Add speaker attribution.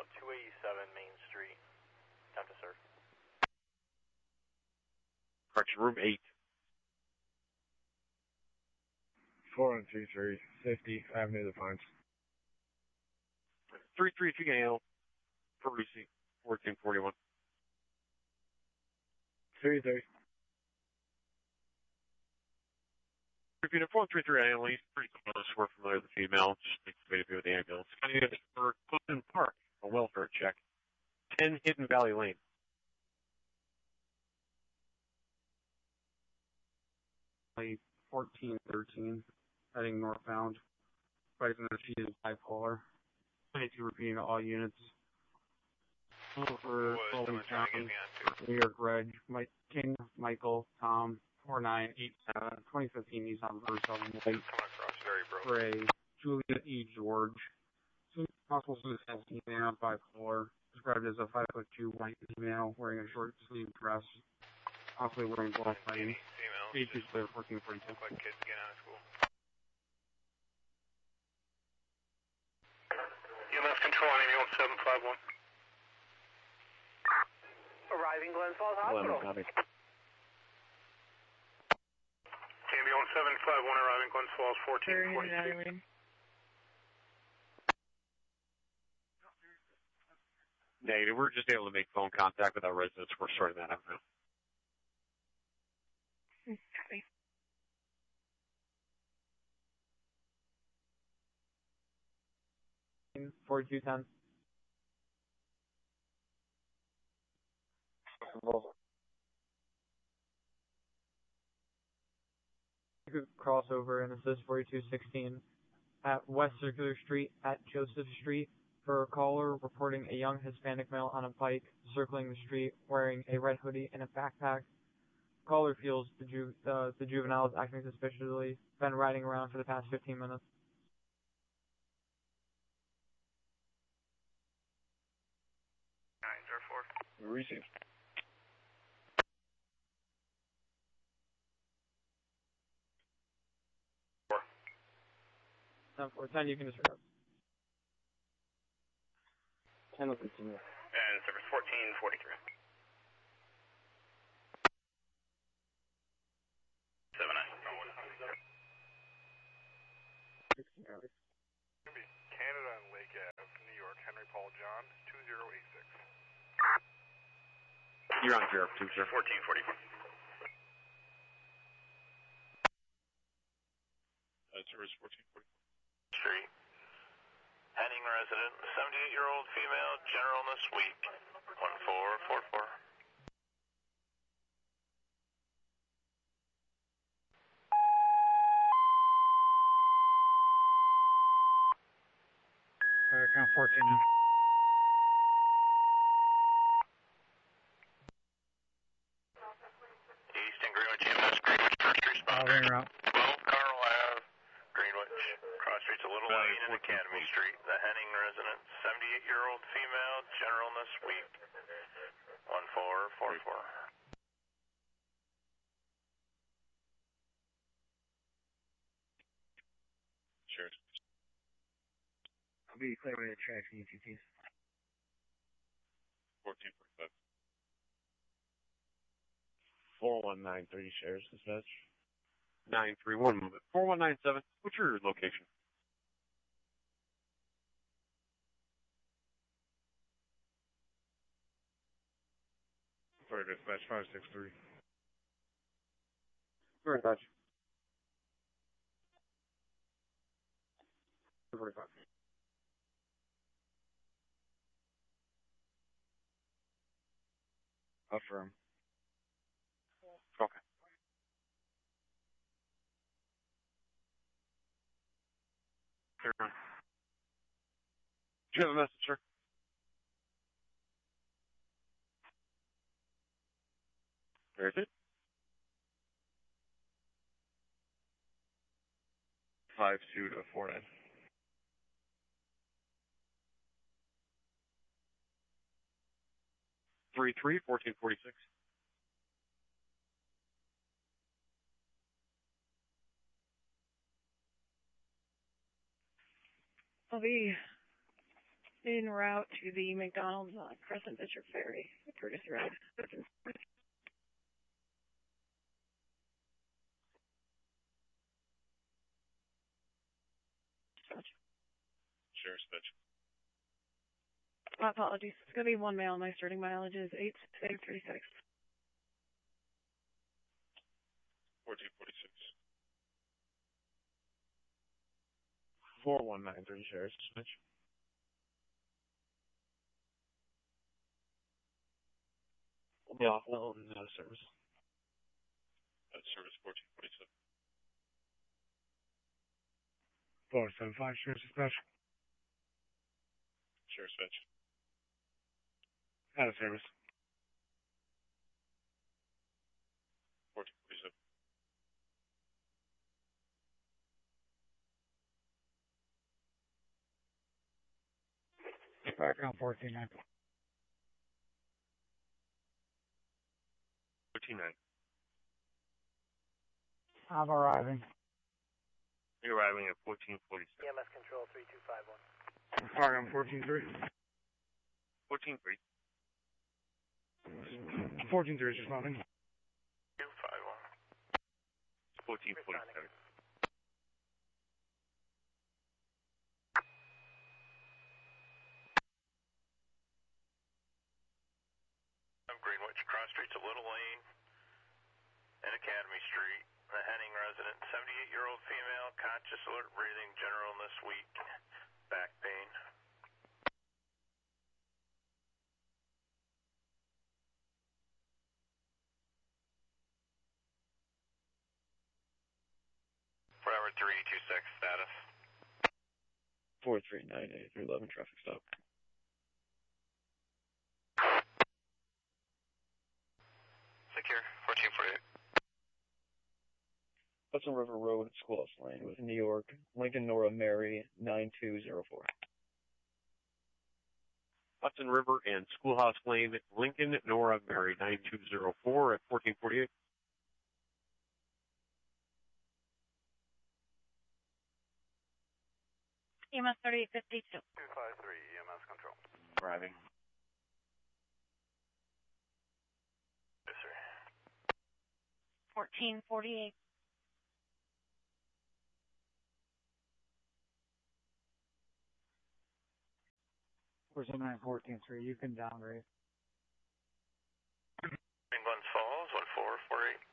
Speaker 1: about 287 Main Street. Time to serve.
Speaker 2: Correction, room 8.
Speaker 3: 4133, 50 Avenue of the Pines.
Speaker 2: 3-3 if you can handle. Parisi, 1441.
Speaker 3: 330.
Speaker 2: Repeat it, 433 Annalise, pretty close, we're familiar with the female, just makes the way to be with the ambulance. County units for Clifton Park, a welfare check. 10 Hidden Valley Lane.
Speaker 4: Like 1413, heading northbound. Rising that she is bipolar. 22 repeating to all units. Over Fulton County, New York Reg, Mike King, Michael, Tom, 4987, 2015 Nissan Versa, White, Gray, Juliet E. George. Possible suicide female, bipolar, described as a 5'2" white female wearing a short sleeve dress, possibly wearing black leggings. Age is 1442.
Speaker 1: Look like kids getting out of school.
Speaker 5: EMS control on ambulance 751.
Speaker 6: Arriving Glens Falls Hospital.
Speaker 3: Copy.
Speaker 5: Ambulance 751 arriving Glens Falls 1442.
Speaker 2: Negative, we're just able to make phone contact with our residents. We're sorting that out now.
Speaker 6: Copy.
Speaker 4: In 4210. Crossover and assist 4216 at West Circular Street at Joseph Street for a caller reporting a young Hispanic male on a bike circling the street wearing a red hoodie and a backpack. Caller feels the juvenile is acting suspiciously, been riding around for the past 15 minutes.
Speaker 3: Receive.
Speaker 4: 10 you can describe.
Speaker 3: 10 will continue.
Speaker 5: And service 1443.
Speaker 3: 16 hours.
Speaker 1: Canada on Lake Ave, New York, Henry Paul John, 2086.
Speaker 2: You're on Sheriff 2, sir.
Speaker 5: 1444.
Speaker 2: Service 1444.
Speaker 7: Street. Henning resident, 78-year-old female, general in the suite, 1444.
Speaker 3: Count 14 now.
Speaker 7: East and Greenwich EMS, Greenwich first responder.
Speaker 3: Ring her out.
Speaker 7: 12 Carl Ave, Greenwich. Cross streets a Little Lane and Academy Street. The Henning resident, 78-year-old female, general in the suite, 1444.
Speaker 2: Sure.
Speaker 3: I'll be clear when the tracks and ETTs.
Speaker 2: 1445.
Speaker 3: 4193 shares dispatch.
Speaker 2: 931 movement. 4197. What's your location?
Speaker 3: Sorry, dispatch 563.
Speaker 4: We're in touch. 45.
Speaker 3: Affirm.
Speaker 2: Okay. Fair enough. Do you have a message, sir? Where is it?
Speaker 3: 52 to 49.
Speaker 2: 1446.
Speaker 6: I'll be en route to the McDonald's on Crescent District Ferry, Curtis Road.
Speaker 2: Sheriff Dispatch.
Speaker 6: My apologies. It's going to be one male. My starting mileage is 86636.
Speaker 2: 1446. 4193, Sheriff Dispatch. Yeah, well, out of service. Out of service, 1447.
Speaker 3: 475, Sheriff Dispatch.
Speaker 2: Sheriff Dispatch.
Speaker 3: Out of service.
Speaker 2: 1447.
Speaker 4: Background 149.
Speaker 2: 149.
Speaker 4: I'm arriving.
Speaker 2: You're arriving at 1447.
Speaker 5: EMS control 3251.
Speaker 3: Background 143.
Speaker 2: 143.
Speaker 3: 143 is responding.
Speaker 7: 251.
Speaker 2: 1447.
Speaker 7: Greenwich, cross streets of Little Lane and Academy Street. The Henning resident, 78-year-old female, conscious, alert, breathing, general illness, weak, back pain. Forever 326, status.
Speaker 2: 4398 through 11 traffic stop.
Speaker 7: Secure, 1448.
Speaker 2: Hudson River Road, Schoolhouse Lane, with New York, Lincoln Nora Mary, 9204. Hudson River and Schoolhouse Lane, Lincoln Nora Mary, 9204 at 1448.
Speaker 6: EMS 3852.
Speaker 1: 253, EMS control.
Speaker 2: Driving.
Speaker 7: Yes, sir.
Speaker 6: 1448.
Speaker 4: Where's the 914-3? You can downgrade.
Speaker 7: Glens Falls, 1448.